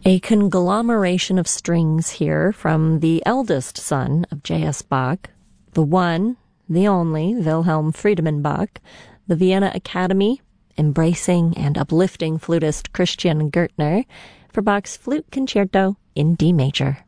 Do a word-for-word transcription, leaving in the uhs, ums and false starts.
A conglomeration of strings here from the eldest son of J S. Bach, the one, the only Wilhelm Friedemann Bach, the Vienna Academy, embracing and uplifting flutist Christian Gürtner, for Bach's Flute Concerto in D major.